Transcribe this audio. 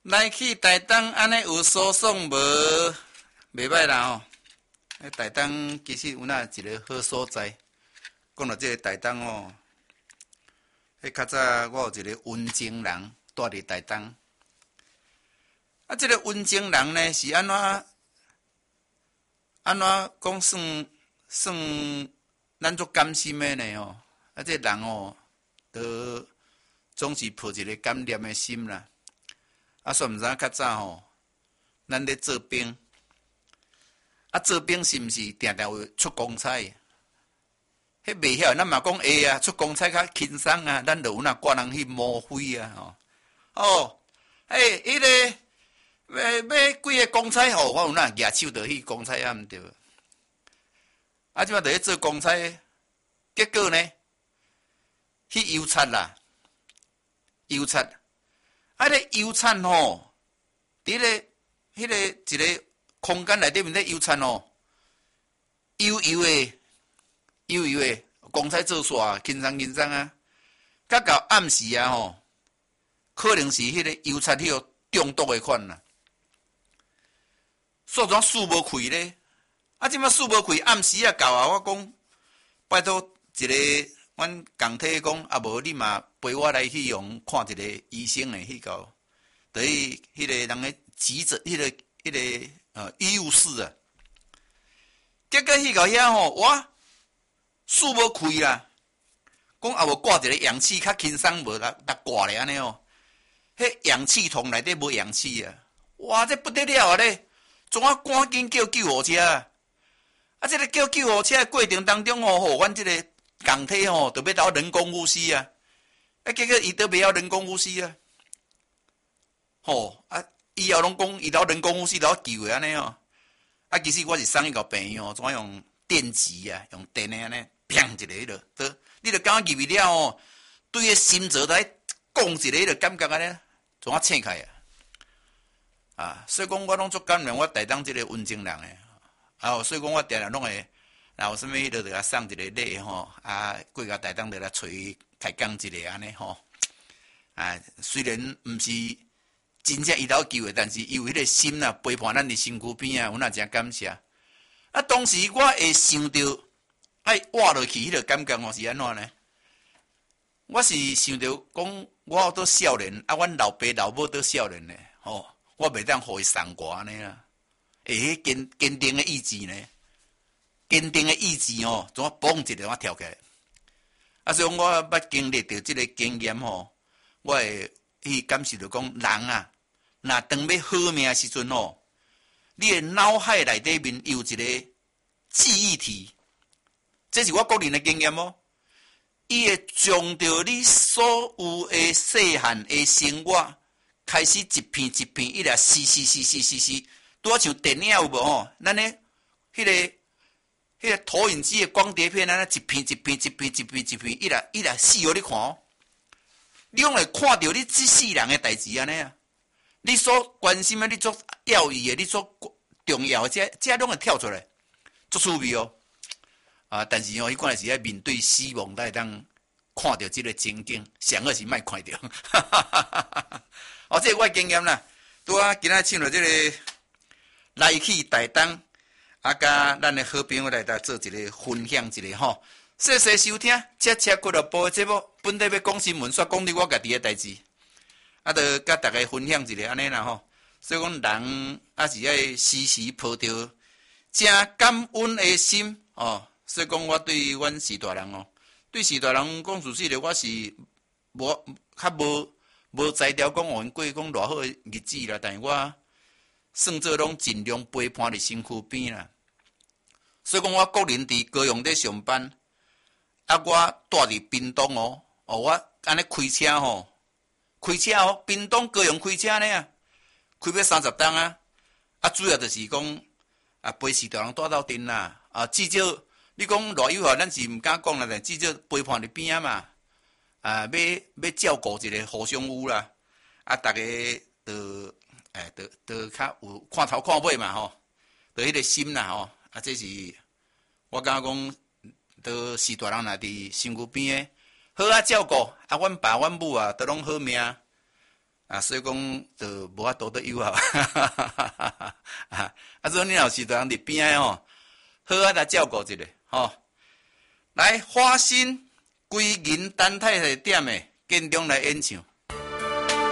来去台东安尼有所爽无？袂歹啦吼。台东其实有哪一个好所在？讲到这个台东哦，迄较早我有一个温情人住伫台东。啊，这个温情人呢是安怎讲算咱足甘心的呢哦？啊，这人哦，都总是抱一个感念的心啦。啊，煞毋知影较早吼，咱咧做兵，啊做兵是毋是定定会出公差？迄袂晓，咱嘛讲会啊，出公差较轻松啊，咱就有那挂人去摸飞啊吼。哦，迄个要几个公差吼，我有那举手就去公差啊，毋对。啊，即摆就咧做公差，结果呢，去邮差啦，邮差。啊！咧油产吼，伫咧迄个一个空间内底面咧油产吼，油的，公差做煞，轻松啊！甲到暗时啊吼，可能是迄个油产迄个中毒的款啦。所以水无开咧，啊！即摆水无开，暗时啊到啊，我讲拜托一个阮共体讲，啊无你嘛陪我来去用看一个医生的迄个，等于迄个人个急诊，迄个医务室啊。结果去到遐吼，哇，水无开啦，讲啊无挂一个氧气较轻松无啦，挂咧安尼哦。迄氧气筒内底无氧气啊，哇，这不得了啊咧！怎啊赶紧叫救护车啊！啊，这个叫救护车的过程当中吼，阮这个共体吼，就要到人工呼吸啊！啊，结果伊都袂晓人工呼吸啊！吼啊，以后拢讲伊到人工呼吸到救的安尼哦。啊，其实我是送伊个病院哦，怎用电击啊，用电的安尼，砰一个迄落，都你著感觉入去了哦，对个心脏来讲一个迄落感觉安尼，怎啊醒开啊！啊，所以讲我拢足感念我台东即个温情人诶，啊，所以讲我定定拢会，然后什物迄落著甲送一个礼吼，啊，过甲台东著来找伊开讲一个安尼吼，啊，虽然毋是真正伊头救诶，但是伊有迄个心啊，陪伴咱伫身躯边啊，阮也真感谢。啊，当时我会想着爱活落去迄个感觉哦是安怎呢？我是想着讲，我都少年，啊，阮老爸老母都少年咧，吼。我袂当互伊送我安尼啦，迄坚定的意志呢？坚定的意志哦，怎啊嘣一下我跳起来？啊，所以我捌经历到即个经验吼，我会去感受到讲人啊，若当要好命的时阵吼，你的脑海内底面有一个记忆体，这是我个人的经验哦。伊会将着你所有的细汉的生活。开始一片一片，一直撕，拄啊像电影有无吼？咱咧迄个投影机的光碟片，咱一片，一直撕互你看哦。你拢会看到你这世人的代志安尼啊！你所关心的，你所要义的，你所重要的，这拢会跳出来，足趣味哦。啊，但是哦，迄款是要面对死亡，才会当看到这个情景，上好是莫看到。哦，这是我的经验啦。拄啊，今仔请到这个来去台东，啊，甲咱的好朋友来做一个分享一下吼。谢谢收听，车俱乐部的节目，本地要讲新闻，煞讲你我家己的代志，啊，就甲大家分享一下安尼啦吼。所以讲人啊是爱时时抱着真感恩的心哦。所以讲我对阮四大人哦，对四大人讲事实的，我是无才调讲我过讲偌好的日子啦，但是我算做拢尽量陪伴伫身躯边啦。所以讲我个人伫高雄咧上班，啊我住伫屏东哦，我安尼开车吼，屏东高雄开车呢啊，开要30档啊，啊主要就是讲啊陪四大人带到阵啦，啊至少你讲偌友好，咱是毋敢讲啦，但至少陪伴伫边啊嘛。啊，要照顾一个互相有啦，啊，大家都较有看头看尾嘛吼，就迄个心啦吼，啊，这是我感觉讲，都四大人若伫身躯边诶，好啊照顾，啊，阮爸阮母啊，都拢好命，啊， 所以讲就无法度得友好。所以你若是在伫边仔吼，好啊来照顾一下吼。来，花心归银单太太点的建中来演唱。